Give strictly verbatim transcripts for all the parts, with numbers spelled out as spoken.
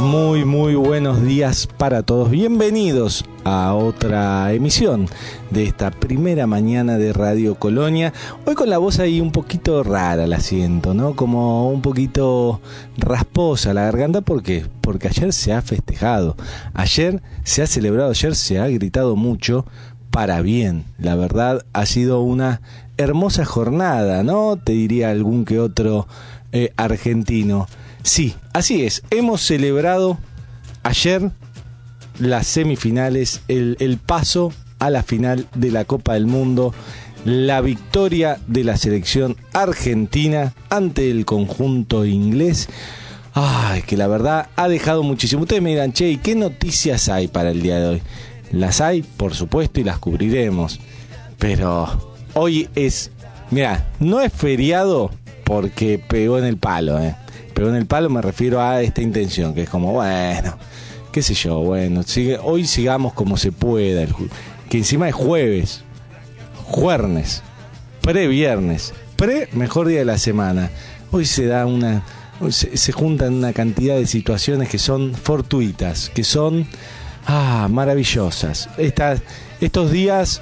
Muy, muy buenos días para todos. Bienvenidos a otra emisión de esta primera mañana de Radio Colonia. Hoy con la voz ahí un poquito rara la siento, ¿no? Como un poquito rasposa la garganta. ¿Por qué? Porque ayer se ha festejado. Ayer se ha celebrado, ayer se ha gritado mucho para bien. La verdad ha sido una hermosa jornada, ¿no? Te diría algún que otro eh, argentino. Sí, así es. Hemos celebrado ayer las semifinales, el, el paso a la final de la Copa del Mundo, la victoria de la selección argentina ante el conjunto inglés. Ay, que la verdad ha dejado muchísimo. Ustedes me dirán, che, ¿y qué noticias hay para el día de hoy? Las hay, por supuesto, y las cubriremos. Pero hoy es, mira, no es feriado porque pegó en el palo, ¿eh? Pero en el palo me refiero a esta intención, que es como, bueno, qué sé yo, bueno, sigue, hoy sigamos como se pueda, el, que encima es jueves, jueves, pre-viernes, pre-mejor día de la semana. Hoy se da una, hoy se, se juntan una cantidad de situaciones que son fortuitas, que son, ah, maravillosas. Estas, estos días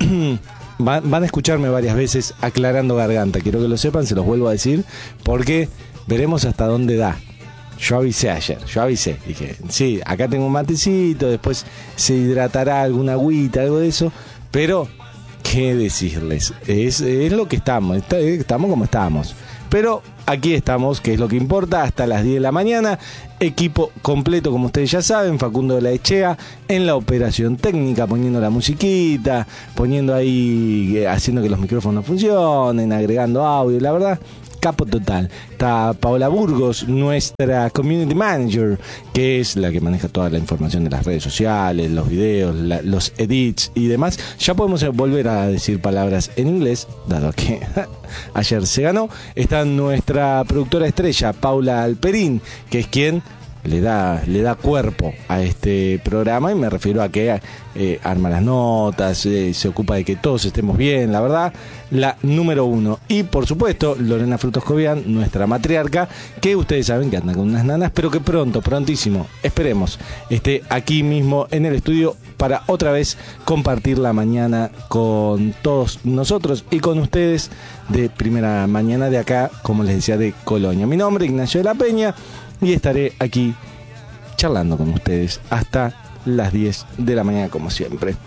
van, van a escucharme varias veces aclarando garganta, quiero que lo sepan, se los vuelvo a decir, porque veremos hasta dónde da. Yo avisé ayer, yo avisé. Dije, sí, acá tengo un matecito, después se hidratará alguna agüita, algo de eso. Pero, ¿qué decirles? Es, es lo que estamos, está, estamos como estamos. Pero aquí estamos, que es lo que importa, hasta las diez de la mañana. Equipo completo, como ustedes ya saben, Facundo de la Echea en la operación técnica, poniendo la musiquita, poniendo ahí, haciendo que los micrófonos funcionen, agregando audio, la verdad. Capo total. Está Paola Burgos, nuestra community manager, que es la que maneja toda la información de las redes sociales, los videos, la, los edits y demás. Ya podemos volver a decir palabras en inglés, dado que ayer se ganó. Está nuestra productora estrella, Paula Alperín, que es quien le da, le da cuerpo a este programa, y me refiero a que eh, arma las notas, eh, se ocupa de que todos estemos bien, la verdad, la número uno. Y por supuesto, Lorena Frutos Cobian, nuestra matriarca, que ustedes saben que anda con unas nanas, pero que pronto, prontísimo, esperemos, esté aquí mismo en el estudio para otra vez compartir la mañana con todos nosotros y con ustedes de primera mañana de acá, como les decía, de Colonia. Mi nombre es Ignacio de la Peña, y estaré aquí charlando con ustedes hasta las diez de la mañana, como siempre.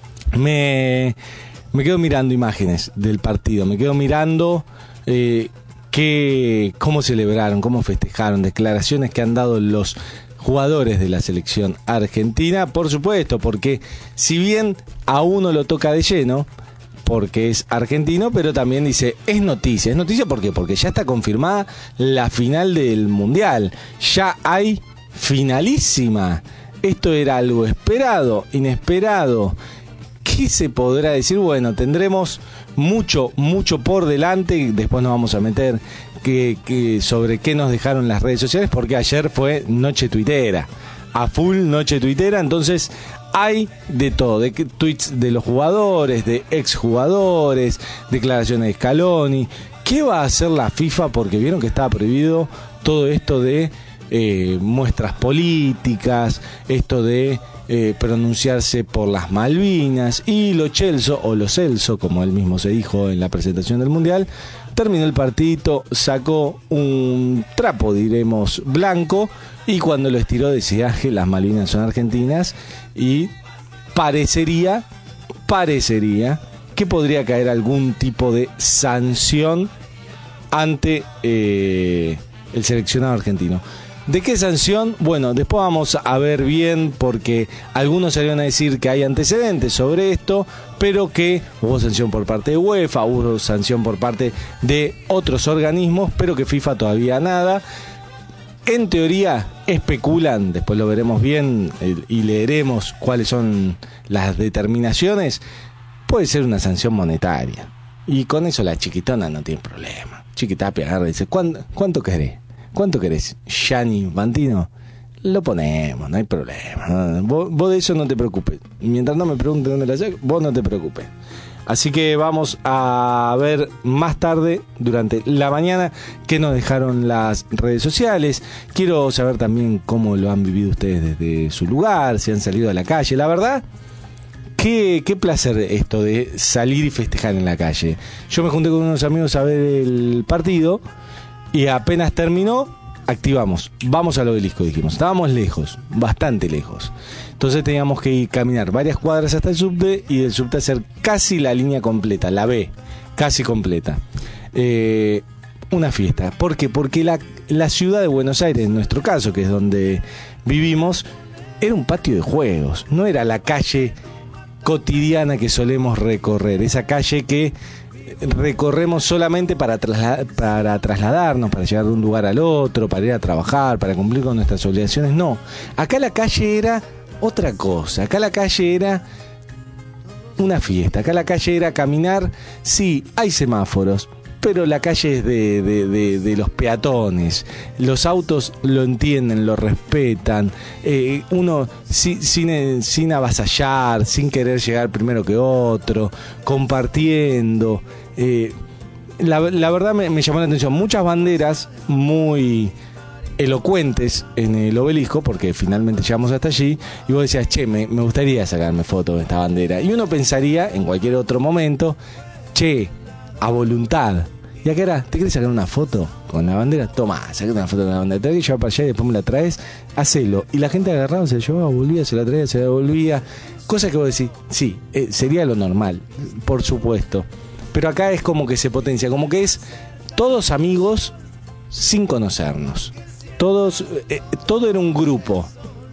Me, me quedo mirando imágenes del partido, me quedo mirando eh, que, cómo celebraron, cómo festejaron, declaraciones que han dado los jugadores de la selección argentina, por supuesto, porque si bien a uno lo toca de lleno, porque es argentino, pero también dice, es noticia. ¿Es noticia por qué? Porque ya está confirmada la final del Mundial. Ya hay finalísima. Esto era algo esperado, inesperado. ¿Qué se podrá decir? Bueno, tendremos mucho, mucho por delante. Después nos vamos a meter que, que sobre qué nos dejaron las redes sociales, porque ayer fue noche tuitera. A full noche tuitera, entonces hay de todo, de tweets de los jugadores, de exjugadores, declaraciones de Scaloni. ¿Qué va a hacer la FIFA? Porque vieron que estaba prohibido todo esto de eh, muestras políticas, esto de eh, pronunciarse por las Malvinas. Y lo Celso, o lo Celso, como él mismo se dijo en la presentación del Mundial, terminó el partidito, sacó un trapo, diremos, blanco, y cuando lo estiró decía que las Malvinas son argentinas, y parecería, parecería que podría caer algún tipo de sanción ante eh, el seleccionado argentino. ¿De qué sanción? Bueno, después vamos a ver bien, porque algunos salieron a decir que hay antecedentes sobre esto, pero que hubo sanción por parte de UEFA, hubo sanción por parte de otros organismos, pero que FIFA todavía nada. En teoría especulan, después lo veremos bien y leeremos cuáles son las determinaciones. Puede ser una sanción monetaria, y con eso la chiquitona no tiene problema. Chiquitapi agarra y dice, ¿cuánto, cuánto querés? ¿Cuánto querés? Gianni Infantino, lo ponemos, no hay problema. Vos, vos de eso no te preocupes. Mientras no me pregunten dónde la saco, vos no te preocupes. Así que vamos a ver más tarde, durante la mañana, qué nos dejaron las redes sociales. Quiero saber también cómo lo han vivido ustedes desde su lugar, si han salido a la calle. La verdad, qué, qué placer esto de salir y festejar en la calle. Yo me junté con unos amigos a ver el partido y apenas terminó, activamos, vamos al Obelisco, dijimos. Estábamos lejos, bastante lejos. Entonces teníamos que ir caminar varias cuadras hasta el subte y del subte hacer casi la línea completa, la B, casi completa. Eh, una fiesta. ¿Por qué? Porque la, la ciudad de Buenos Aires, en nuestro caso, que es donde vivimos, era un patio de juegos. No era la calle cotidiana que solemos recorrer. Esa calle que recorremos solamente para, trasla- para trasladarnos, para llegar de un lugar al otro, para ir a trabajar, para cumplir con nuestras obligaciones. No, acá la calle era otra cosa. Acá la calle era una fiesta. Acá la calle era caminar. Sí, hay semáforos, pero la calle es de, de, de, de los peatones. Los autos lo entienden, lo respetan. Eh, uno sin, sin, sin avasallar, sin querer llegar primero que otro, compartiendo. Eh, la, la verdad me, me llamó la atención. Muchas banderas muy elocuentes en el Obelisco, porque finalmente llegamos hasta allí, y vos decías, che, me, me gustaría sacarme fotos de esta bandera. Y uno pensaría, en cualquier otro momento, che, a voluntad. ¿Y acá era? ¿Te querés sacar una foto con la bandera? Tomá, sacate una foto con la bandera. Te voy a llevar para allá y después me la traes. Hacelo. Y la gente agarraba, se la llevaba, volvía, se la traía, se la devolvía. Cosa que vos decís, sí, eh, sería lo normal, por supuesto. Pero acá es como que se potencia, como que es todos amigos sin conocernos. Todos, eh, todo era un grupo.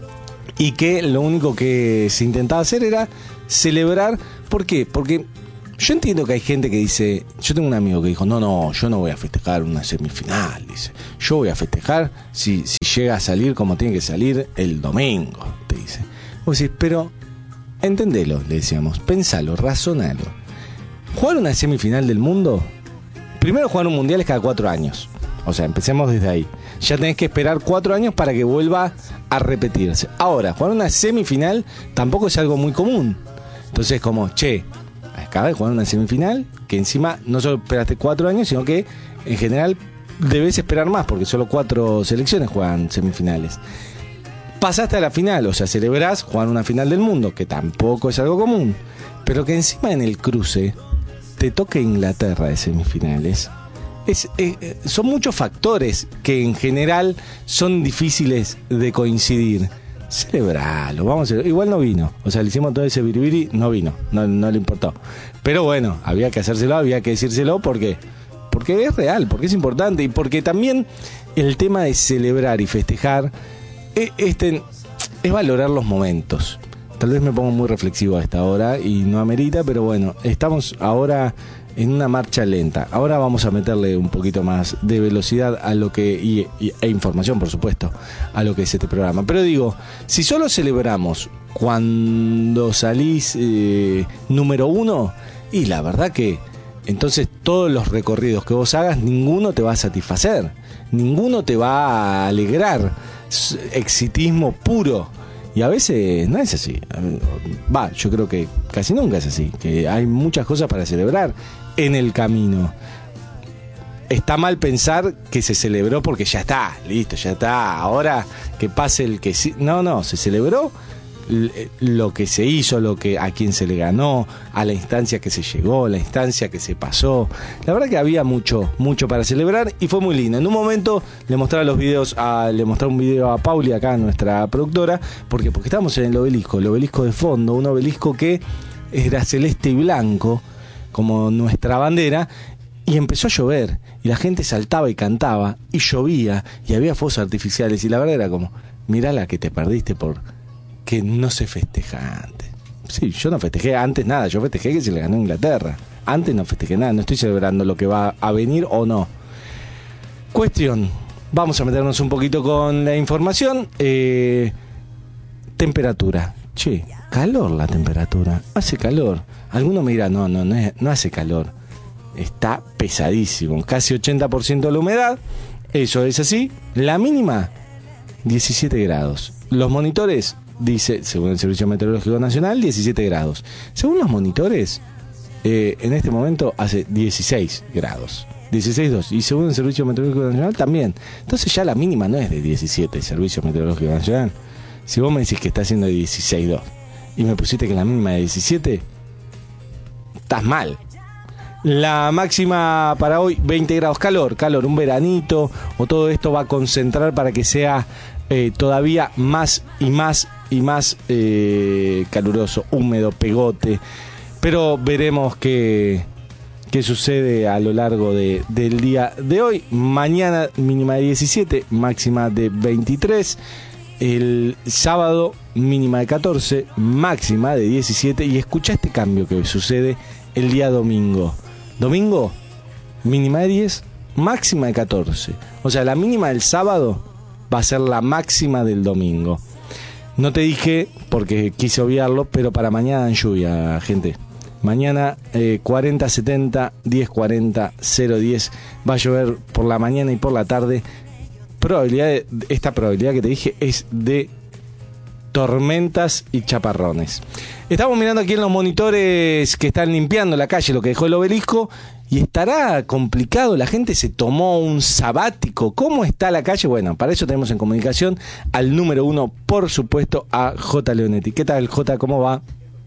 Y que lo único que se intentaba hacer era celebrar. ¿Por qué? Porque yo entiendo que hay gente que dice, yo tengo un amigo que dijo, no, no, yo no voy a festejar una semifinal, dice, yo voy a festejar si, si llega a salir como tiene que salir el domingo, te dice. Vos decís, pero entendelo, le decíamos, pensalo, razonalo. Jugar una semifinal del mundo, primero jugar un mundial es cada cuatro años, o sea, empecemos desde ahí. Ya tenés que esperar cuatro años para que vuelva a repetirse. Ahora, jugar una semifinal tampoco es algo muy común. Entonces, como, che, acabas de jugar una semifinal, que encima no solo esperaste cuatro años, sino que en general debes esperar más, porque solo cuatro selecciones juegan semifinales. Pasaste a la final, o sea, celebrás jugar una final del mundo, que tampoco es algo común, pero que encima en el cruce te toque Inglaterra de semifinales. Es, eh, son muchos factores que en general son difíciles de coincidir. Celebralo, vamos a... Igual no vino, o sea, le hicimos todo ese biribiri, no vino, no, no le importó. Pero bueno, había que hacérselo, había que decírselo porque, porque es real, porque es importante y porque también el tema de celebrar y festejar es, este, es valorar los momentos. Tal vez me pongo muy reflexivo a esta hora y no amerita, pero bueno, estamos ahora en una marcha lenta. Ahora vamos a meterle un poquito más de velocidad a lo que y, y, e información, por supuesto, a lo que es este programa. Pero digo, si solo celebramos cuando salís eh, número uno, y la verdad que entonces todos los recorridos que vos hagas, ninguno te va a satisfacer, ninguno te va a alegrar. Exitismo puro. Y a veces no es así. Va, yo creo que casi nunca es así. Que hay muchas cosas para celebrar en el camino. Está mal pensar que se celebró porque ya está, listo, ya está. Ahora que pase el que sí. No, no, se celebró lo que se hizo, lo que a quien se le ganó, a la instancia que se llegó, la instancia que se pasó. La verdad que había mucho, mucho para celebrar y fue muy lindo. En un momento le mostraba los videos, a, le mostraba un video a Pauli, acá nuestra productora, porque porque estábamos en el obelisco, el obelisco de fondo, un obelisco que era celeste y blanco, como nuestra bandera. Y empezó a llover, y la gente saltaba y cantaba, y llovía, y había fuegos artificiales, y la verdad era como, mirá la que te perdiste por que no se festeja antes. Sí, yo no festejé antes nada, yo festejé que se le ganó a Inglaterra. Antes no festejé nada, no estoy celebrando lo que va a venir o no. Cuestión, vamos a meternos un poquito con la información. Eh, temperatura. Che, calor la temperatura, hace calor. Alguno me dirá, no, no, no, es, no hace calor. Está pesadísimo, casi ochenta por ciento de la humedad, eso es así. La mínima, diecisiete grados. Los monitores, dice, según el Servicio Meteorológico Nacional, diecisiete grados. Según los monitores, eh, en este momento hace dieciséis grados. dieciséis dos. Y según el Servicio Meteorológico Nacional también. Entonces ya la mínima no es de diecisiete, el Servicio Meteorológico Nacional. Si vos me decís que está haciendo dieciséis dos y me pusiste que la mínima es diecisiete, estás mal. La máxima para hoy, veinte grados, calor, calor, un veranito, o todo esto va a concentrar para que sea eh, todavía más y más y más eh, caluroso, húmedo, pegote. Pero veremos qué, qué sucede a lo largo de, del día de hoy. Mañana mínima de diecisiete, máxima de veintitrés. El sábado mínima de catorce, máxima de diecisiete. Y escucha este cambio que sucede el día domingo. Domingo, mínima de diez, máxima de catorce. O sea, la mínima del sábado va a ser la máxima del domingo. No te dije, porque quise obviarlo, pero para mañana en lluvia, gente. Mañana eh, cuarenta setenta, diez cuarenta, cero diez. Va a llover por la mañana y por la tarde. Probabilidad de, esta probabilidad que te dije es de tormentas y chaparrones. Estamos mirando aquí en los monitores que están limpiando la calle, lo que dejó el obelisco, y estará complicado. La gente se tomó un sabático. ¿Cómo está la calle? Bueno, para eso tenemos en comunicación al número uno, por supuesto, a J. Leonetti. ¿Qué tal, J? ¿Cómo va?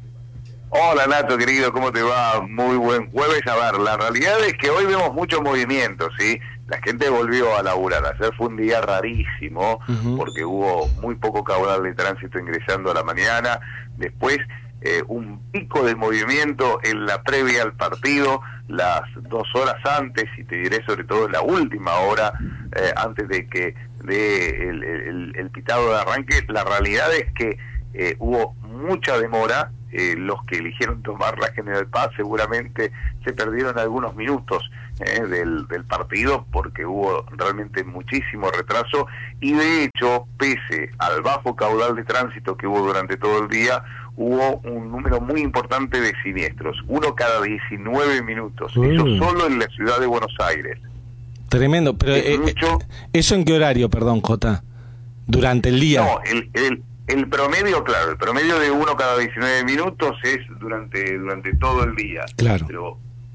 Hola, Nato, querido, ¿cómo te va? Muy buen jueves. A ver, la realidad es que hoy vemos mucho movimiento, ¿sí? La gente volvió a laburar. Ayer fue un día rarísimo, uh-huh. porque hubo muy poco caudal de tránsito ingresando a la mañana. Después, eh, un pico de movimiento en la previa al partido, las dos horas antes, y te diré sobre todo la última hora, eh, antes de que de el, el, el pitado de arranque. La realidad es que eh, hubo mucha demora. Eh, los que eligieron tomar la General Paz seguramente se perdieron algunos minutos eh, del, del partido, porque hubo realmente muchísimo retraso, y de hecho, pese al bajo caudal de tránsito que hubo durante todo el día, hubo un número muy importante de siniestros, uno cada diecinueve minutos, mm. eso solo en la ciudad de Buenos Aires. Tremendo, pero eh, mucho... ¿eso en qué horario, perdón, Jota? ¿Durante el día? No, el... el El promedio, claro, el promedio de uno cada diecinueve minutos es durante durante todo el día. Claro. Pero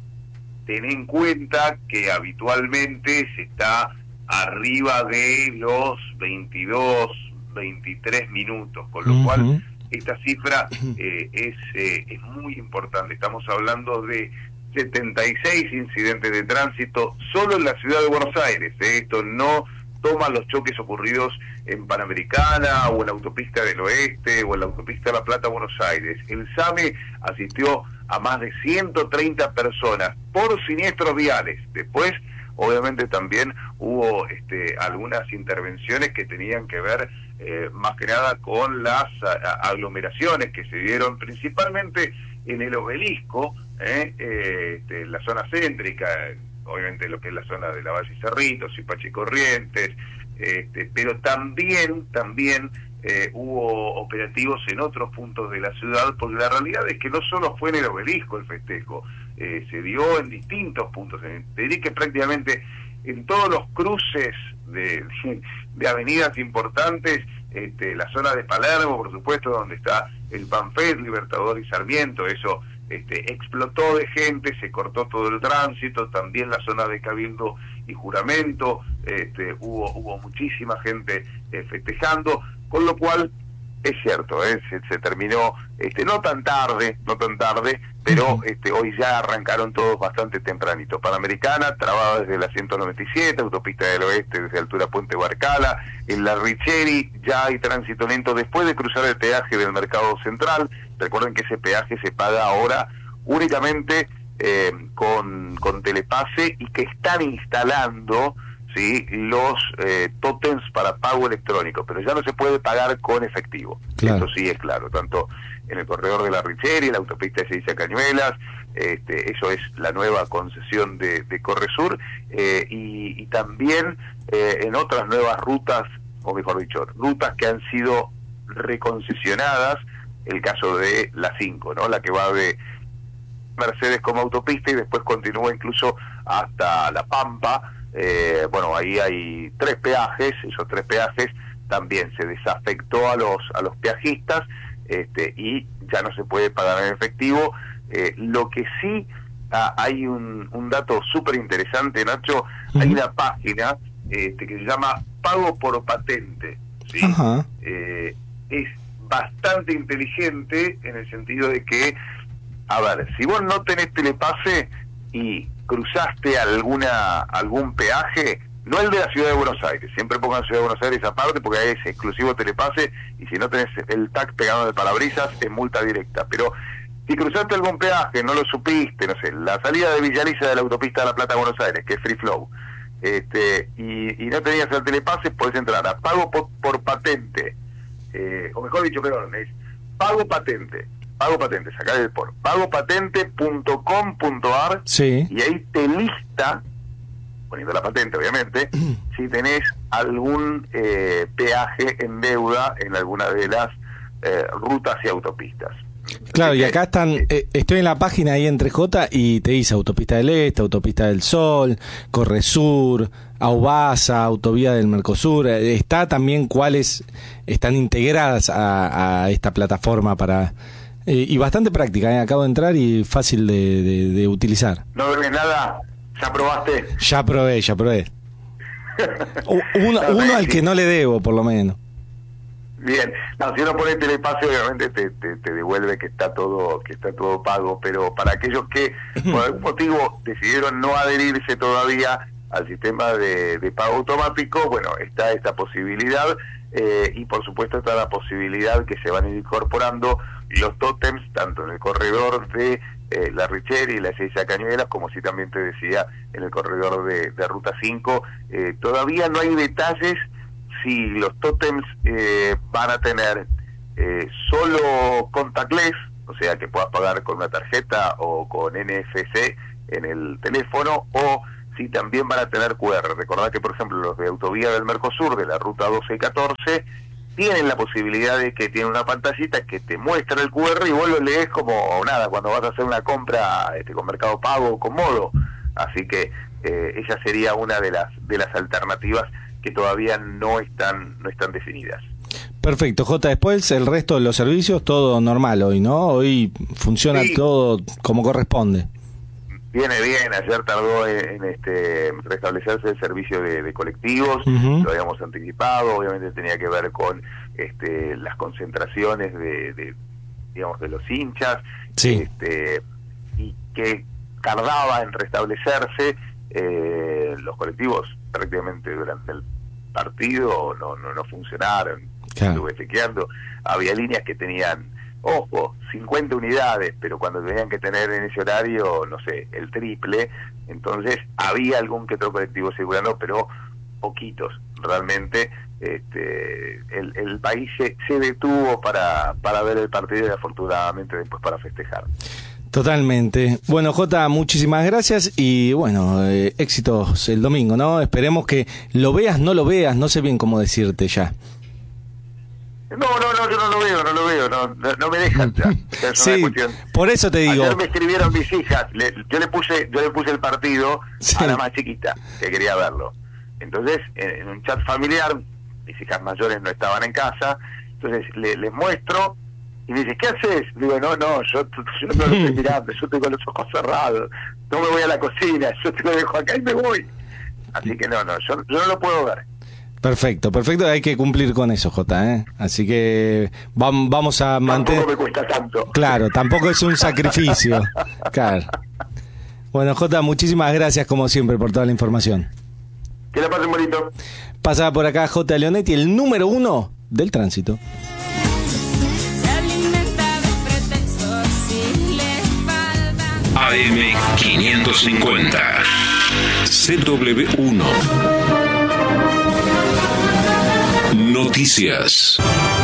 ten en cuenta que habitualmente se está arriba de los veintidós, veintitrés minutos, con lo uh-huh. cual esta cifra eh, es, eh, es muy importante. Estamos hablando de setenta y seis incidentes de tránsito solo en la ciudad de Buenos Aires. ¿eh? Esto no toma los choques ocurridos en Panamericana o en la autopista del Oeste o en la autopista de La Plata, Buenos Aires. El SAME asistió a más de ciento treinta personas por siniestros viales. Después, obviamente, también hubo este, algunas intervenciones que tenían que ver eh, más que nada con las a, aglomeraciones que se dieron principalmente en el obelisco, eh, eh, este, en la zona céntrica, obviamente lo que es la zona de la Valle Cerritos, Zipachi Corrientes, este, pero también, también eh, hubo operativos en otros puntos de la ciudad, porque la realidad es que no solo fue en el obelisco el festejo, eh, se dio en distintos puntos, te diré que prácticamente en todos los cruces de, de avenidas importantes, este, la zona de Palermo, por supuesto, donde está el Panfet, Libertador y Sarmiento, eso Este, explotó de gente, se cortó todo el tránsito, también la zona de Cabildo y Juramento, este, hubo hubo muchísima gente eh, festejando, con lo cual es cierto, eh, se, se terminó este, no tan tarde, no tan tarde, pero este, hoy ya arrancaron todos bastante tempranito. Panamericana, trabada desde la ciento noventa y siete, autopista del Oeste desde altura Puente Barcala, en la Richeri ya hay tránsito lento después de cruzar el peaje del Mercado Central. Recuerden que ese peaje se paga ahora únicamente eh, con, con telepase, y que están instalando ¿sí? los eh, tótems para pago electrónico, pero ya no se puede pagar con efectivo. Claro. Eso sí es claro, tanto en el corredor de la Richeri, la autopista de Seiza Cañuelas, este, eso es la nueva concesión de, de Corresur, eh, y, y también eh, en otras nuevas rutas, o mejor dicho, rutas que han sido reconcesionadas, el caso de la cinco, ¿no? La que va de Mercedes como autopista y después continúa incluso hasta La Pampa. Eh, bueno, ahí hay tres peajes, esos tres peajes también se desafectó a los a los peajistas, este, y ya no se puede pagar en efectivo. Eh, lo que sí ah, hay un, un dato súper interesante, Nacho, uh-huh. Hay una página este, que se llama Pago por Patente, ¿sí? Uh-huh. Eh, es bastante inteligente en el sentido de que, a ver, si vos no tenés telepase y cruzaste alguna algún peaje, no el de la Ciudad de Buenos Aires, siempre pongan Ciudad de Buenos Aires aparte porque ahí es exclusivo telepase y si no tenés el tag pegado en el parabrisas es multa directa, pero si cruzaste algún peaje, no lo supiste, no sé, la salida de Villaliza de la autopista de La Plata a Buenos Aires, que es Free Flow, este, y, y no tenías el telepase, podés entrar a Pago por, por Patente, eh, o mejor dicho, perdón, es Pago Patente, Pago Patente, sacá el por, pago patente punto com punto a r, sí. Y ahí te lista, poniendo la patente obviamente, si tenés algún eh, peaje en deuda en alguna de las eh, rutas y autopistas. Claro, y acá están, eh, estoy en la página ahí en tres J y te dice Autopista del Este, Autopista del Sol, Corresur, Aubasa, Autovía del Mercosur, eh, está también cuáles están integradas a, a esta plataforma para eh, y bastante práctica, eh, acabo de entrar y fácil de, de, de utilizar. ¿No debes nada? ¿Ya probaste? Ya probé, ya probé. uno, uno al que no le debo, por lo menos. Bien, no, si uno pone telepase obviamente te, te, te devuelve que está todo que está todo pago, pero para aquellos que por algún motivo decidieron no adherirse todavía al sistema de, de pago automático, bueno, está esta posibilidad eh, y por supuesto está la posibilidad que se van a ir incorporando los tótems tanto en el corredor de eh, la Richeri y la Ezeiza Cañuelas, como si también te decía en el corredor de, de Ruta cinco. Eh, todavía no hay detalles si los tótems eh, van a tener eh, solo contactless, o sea que puedas pagar con una tarjeta o con N F C en el teléfono, o si también van a tener Q R. Recordad que, por ejemplo, los de Autovía del Mercosur, de la ruta doce y catorce, tienen la posibilidad de que tiene una pantallita que te muestra el Q R y vos lo lees como nada, cuando vas a hacer una compra este, con Mercado Pago o con Modo. Así que eh, esa sería una de las de las alternativas que todavía no están no están definidas. Perfecto, J. Después el resto de los servicios, todo normal hoy, ¿no? Hoy funciona sí. Todo como corresponde. Viene bien, ayer tardó en, en este restablecerse el servicio de, de colectivos, uh-huh. Lo habíamos anticipado, obviamente tenía que ver con este, las concentraciones de, de digamos de los hinchas, sí. este, y que tardaba en restablecerse. Eh, los colectivos prácticamente durante el partido no no, no funcionaron, claro. Estuve chequeando, había líneas que tenían, ojo, cincuenta unidades, pero cuando tenían que tener en ese horario, no sé, el triple, entonces había algún que otro colectivo circulando, pero poquitos, realmente. Este, el, el país se, se detuvo para, para ver el partido y afortunadamente después para festejar. Totalmente. Bueno, Jota, muchísimas gracias y bueno, eh, éxitos el domingo, ¿no? Esperemos que lo veas, no lo veas, no sé bien cómo decirte ya. No, no, no, yo no lo veo, no lo veo, no, no, no me dejan ya. Es sí, por eso te digo. Ayer me escribieron mis hijas, le, yo le puse yo le puse el partido sí. A la más chiquita, que quería verlo. Entonces, en, en un chat familiar, mis hijas mayores no estaban en casa, entonces le, les muestro. Y me dice, ¿qué haces? Digo, no, no, yo, yo no lo estoy mirando, yo estoy con los ojos cerrados, no me voy a la cocina, yo te lo dejo acá y me voy. Así que no, no, yo, yo no lo puedo ver. Perfecto, perfecto, hay que cumplir con eso, Jota, ¿eh? Así que vam, vamos a mantener... Tampoco me cuesta tanto. Claro, tampoco es un sacrificio. Claro. Bueno, Jota, muchísimas gracias como siempre por toda la información. Que la pasen bonito. Pasaba por acá J. Leonetti, el número uno del tránsito. A M quinientos cincuenta C W uno Noticias.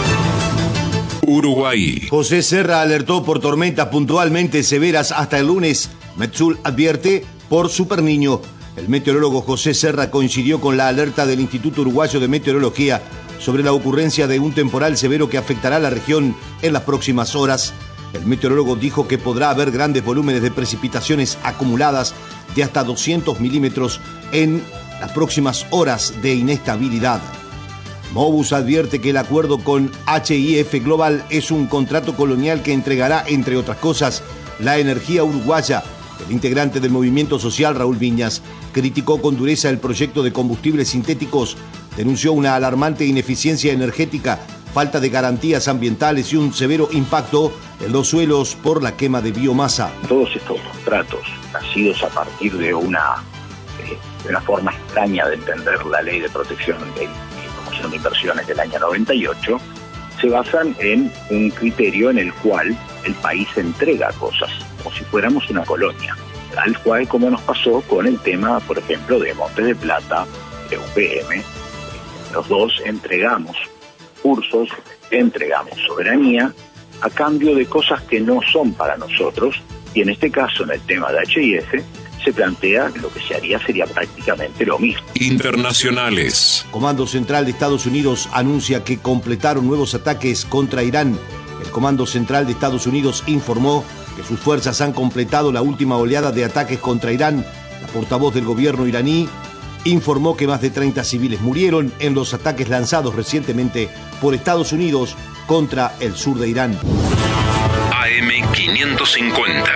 Uruguay. José Serra alertó por tormentas puntualmente severas hasta el lunes. Metsul advierte por Super Niño. El meteorólogo José Serra coincidió con la alerta del Instituto Uruguayo de Meteorología sobre la ocurrencia de un temporal severo que afectará a la región en las próximas horas. El meteorólogo dijo que podrá haber grandes volúmenes de precipitaciones acumuladas de hasta doscientos milímetros en las próximas horas de inestabilidad. Mobus advierte que el acuerdo con H I F Global es un contrato colonial que entregará, entre otras cosas, la energía uruguaya. El integrante del movimiento social, Raúl Viñas, criticó con dureza el proyecto de combustibles sintéticos, denunció una alarmante ineficiencia energética, falta de garantías ambientales y un severo impacto en los suelos por la quema de biomasa. Todos estos contratos, nacidos a partir de una, eh, de una forma extraña de entender la ley de protección de, y promoción de inversiones del año noventa y ocho, se basan en un criterio en el cual el país entrega cosas, como si fuéramos una colonia, tal cual como nos pasó con el tema, por ejemplo, de Montes de Plata, de U P M. Los dos entregamos cursos, entregamos soberanía a cambio de cosas que no son para nosotros, y en este caso, en el tema de H I F, se plantea que lo que se haría sería prácticamente lo mismo. Internacionales. Comando Central de Estados Unidos anuncia que completaron nuevos ataques contra Irán. El Comando Central de Estados Unidos informó que sus fuerzas han completado la última oleada de ataques contra Irán. La portavoz del gobierno iraní informó que más de treinta civiles murieron en los ataques lanzados recientemente por Estados Unidos contra el sur de Irán. A M quinientos cincuenta.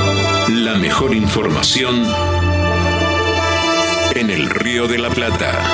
La mejor información en el Río de la Plata.